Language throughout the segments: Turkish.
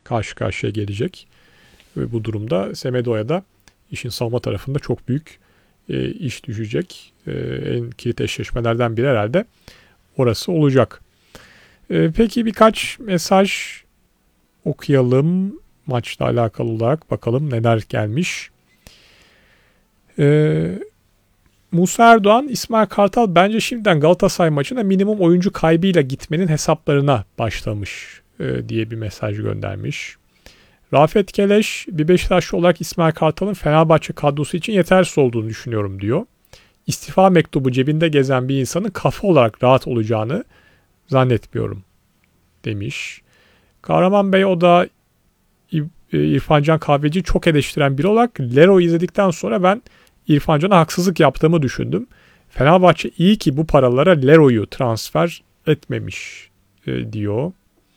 karşı karşıya gelecek. Ve bu durumda Semedo'ya da işin savunma tarafında çok büyük iş düşecek. En kilit eşleşmelerden biri herhalde orası olacak. Peki birkaç mesaj okuyalım. Maçla alakalı olarak bakalım neler gelmiş. Musa Erdoğan, İsmail Kartal bence şimdiden Galatasaray maçına minimum oyuncu kaybıyla gitmenin hesaplarına başlamış diye bir mesaj göndermiş. Rafet Keleş, bir Beşiktaşlı olarak İsmail Kartal'ın Fenerbahçe kadrosu için yetersiz olduğunu düşünüyorum diyor. İstifa mektubu cebinde gezen bir insanın kafa olarak rahat olacağını zannetmiyorum demiş. Kahraman Bey, o da İrfan Can Kahveci çok eleştiren biri olarak Leroy izledikten sonra ben İrfan Can'a haksızlık yaptığımı düşündüm. Fenerbahçe iyi ki bu paralara Leroy'u transfer etmemiş diyor.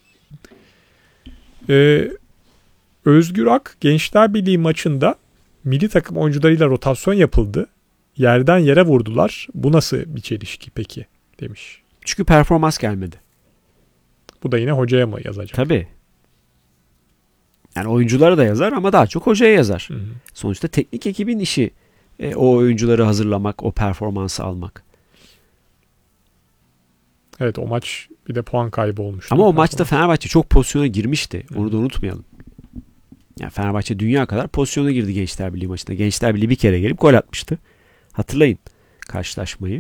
Özgür Ak, Gençler Birliği maçında milli takım oyuncularıyla rotasyon yapıldı. Yerden yere vurdular. Bu nasıl bir çelişki peki demiş. Çünkü performans gelmedi. Bu da yine hocaya mı yazacak? Tabii. Yani oyunculara da yazar ama daha çok hocaya yazar. Hı. Sonuçta teknik ekibin işi o oyuncuları hazırlamak, o performansı almak. Evet, o maç bir de puan kaybı olmuştu. Ama o maçta Fenerbahçe çok pozisyona girmişti. Onu da unutmayalım. Yani Fenerbahçe dünya kadar pozisyona girdi Gençler Birliği maçında. Gençler Birliği bir kere gelip gol atmıştı. Hatırlayın karşılaşmayı.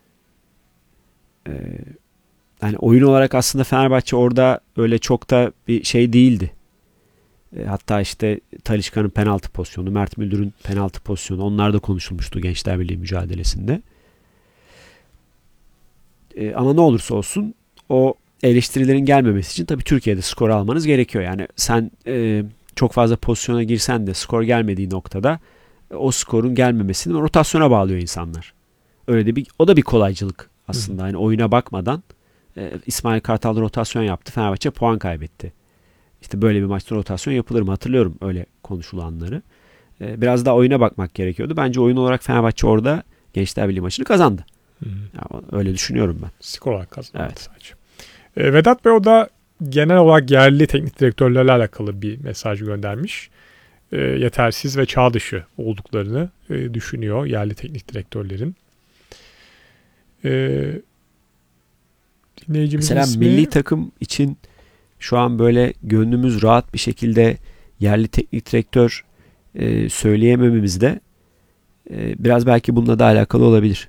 Yani oyun olarak aslında Fenerbahçe orada öyle çok da bir şey değildi. Hatta işte Talisca'nın penaltı pozisyonu, Mert Müldür'ün penaltı pozisyonu, onlar da konuşulmuştu Gençler Birliği mücadelesinde. Ama ne olursa olsun o eleştirilerin gelmemesi için tabii Türkiye'de skor almanız gerekiyor. Yani sen çok fazla pozisyona girsen de skor gelmediği noktada o skorun gelmemesini rotasyona bağlıyor insanlar. Öyle de o da bir kolaycılık aslında. Yani oyuna bakmadan İsmail Kartal rotasyon yaptı. Fenerbahçe puan kaybetti. İşte böyle bir maçta rotasyon yapılır mı? Hatırlıyorum öyle konuşulanları. Biraz daha oyuna bakmak gerekiyordu. Bence oyun olarak Fenerbahçe orada Gençler Birliği maçını kazandı. Yani öyle düşünüyorum ben. Skor olarak kazandı sadece. Vedat Bey, o da genel olarak yerli teknik direktörlerle alakalı bir mesaj göndermiş. Yetersiz ve çağ dışı olduklarını düşünüyor yerli teknik direktörlerin. Mesela milli takım için şu an böyle gönlümüz rahat bir şekilde yerli teknik direktör söyleyemememiz de biraz belki bununla da alakalı olabilir.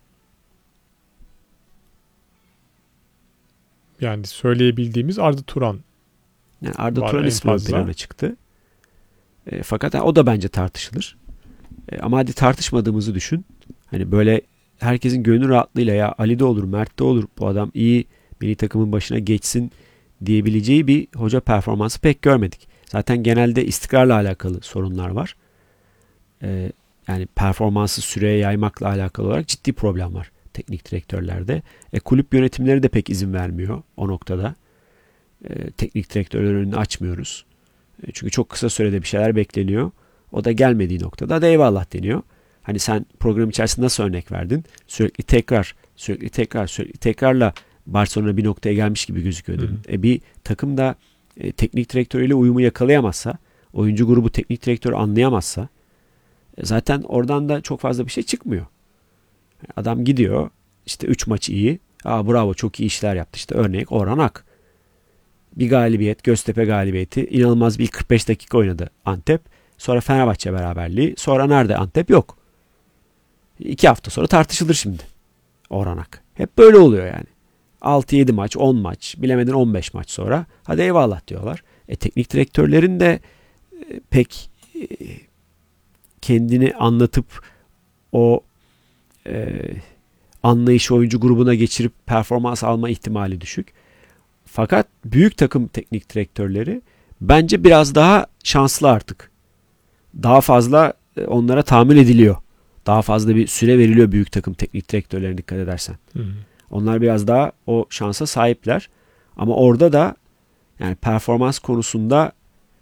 Yani söyleyebildiğimiz Arda Turan. Yani Arda Turan ismi ön plana çıktı. Fakat o da bence tartışılır. Ama hadi tartışmadığımızı düşün. Hani böyle herkesin gönül rahatlığıyla ya Ali de olur, Mert de olur, bu adam iyi, milli takımın başına geçsin diyebileceği bir hoca performansı pek görmedik. Zaten genelde istikrarla alakalı sorunlar var. Yani performansı süreye yaymakla alakalı olarak ciddi problem var teknik direktörlerde. Kulüp yönetimleri de pek izin vermiyor o noktada. Teknik direktörlerin önünü açmıyoruz. Çünkü çok kısa sürede bir şeyler bekleniyor. O da gelmediği noktada da eyvallah deniyor. Hani sen program içerisinde nasıl örnek verdin? Sürekli tekrarla Barcelona bir noktaya gelmiş gibi gözüküyor. Bir takım da teknik direktörüyle uyumu yakalayamazsa, oyuncu grubu teknik direktörü anlayamazsa zaten oradan da çok fazla bir şey çıkmıyor. Adam gidiyor, işte 3 maç iyi. Bravo, çok iyi işler yaptı. İşte örnek Orhan Ak. Bir galibiyet, Göztepe galibiyeti. İnanılmaz bir 45 dakika oynadı Antep. Sonra Fenerbahçe beraberliği. Sonra nerede Antep? Yok. 2 hafta sonra tartışılır şimdi Orhan Ak. Hep böyle oluyor yani. 6-7 maç, 10 maç, bilemedin 15 maç sonra hadi eyvallah diyorlar. Teknik direktörlerin de pek kendini anlatıp o anlayışı oyuncu grubuna geçirip performans alma ihtimali düşük. Fakat büyük takım teknik direktörleri bence biraz daha şanslı artık. Daha fazla onlara tahammül ediliyor. Daha fazla bir süre veriliyor büyük takım teknik direktörlerine, dikkat edersen. Onlar biraz daha o şansa sahipler. Ama orada da yani performans konusunda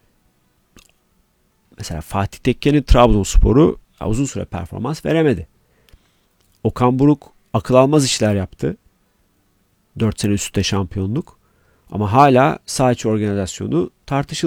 mesela Fatih Tekke'nin Trabzonspor'u uzun süre performans veremedi. Okan Buruk akıl almaz işler yaptı. 4 sene üstte şampiyonluk. Ama hala saha içi organizasyonu tartışılıyor.